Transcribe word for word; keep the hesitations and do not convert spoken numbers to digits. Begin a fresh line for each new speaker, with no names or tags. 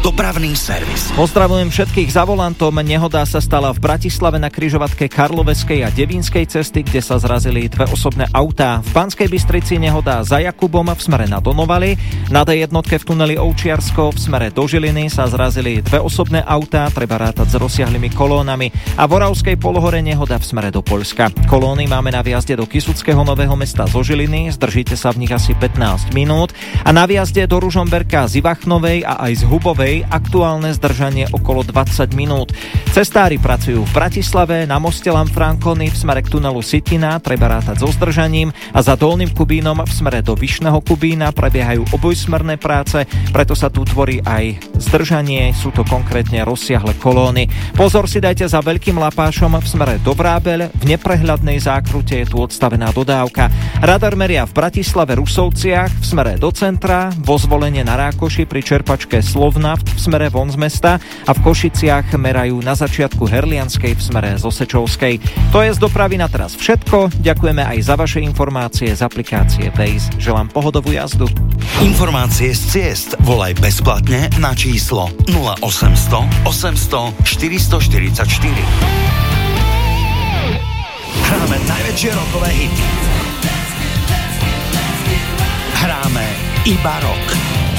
Dopravný servis.
Pozdravujem všetkých za volantom. Nehoda sa stala v Bratislave na križovatke Karloveskej a Devínskej cesty, kde sa zrazili dve osobné autá. V Banskej Bystrici nehoda za Jakubom v smere na Donovali. Na dé jednotke v tuneli Ovčiarsko v smere do Žiliny sa zrazili dve osobné autá, treba rátať s rozsiahlými kolónami. A v Oravskej polohore nehoda v smere do Poľska. Kolóny máme na výjazde do Kysuckého Nového Mesta zo Žiliny, zdržíte sa v nich asi pätnásť minút. A na výjazde do Ružomberka z Ivachnovej a aj z Hubovej aktuálne zdržanie okolo dvadsať minút. Cestári pracujú v Bratislave, na moste Lanfranconi v smere k tunelu Sitina, treba rátať so zdržaním a za Dolným Kubínom v smere do Vyšného Kubína prebiehajú obojsmerné práce, preto sa tu tvorí aj zdržanie, sú to konkrétne rozsiahle kolóny. Pozor si dajte za Veľkým Lapášom v smere do Vrábeľ, v neprehľadnej zákrute je tu odstavená dodávka. Radar meria v Bratislave Rusovciach v smere do centra, vo Zvolenie na Rákoši pri čerpačke Slovnaft v smere von z mesta a v Košiciach merajú na začiatku Herlianskej v smere z Osečovskej. To je z dopravy na teraz všetko. Ďakujeme aj za vaše informácie z aplikácie Waze. Želám pohodovú jazdu.
Informácie z ciest volaj bezplatne na číslo nula osemsto osemsto štyristoštyridsaťštyri. Hráme najväčšie rokové hity. Hráme iba rok.